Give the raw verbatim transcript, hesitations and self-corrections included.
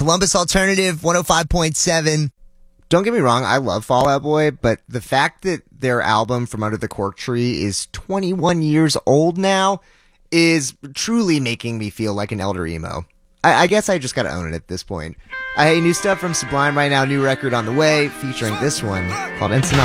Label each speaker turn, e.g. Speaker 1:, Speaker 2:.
Speaker 1: Columbus Alternative one oh five point seven.
Speaker 2: Don't get me wrong, I love Fall Out Boy, but the fact that their album From Under the Cork Tree is twenty-one years old now is truly making me feel like an elder emo. I, I guess I just gotta own it at this point. Uh, hey, new stuff from Sublime right now, new record on the way, featuring this one called Ensenada.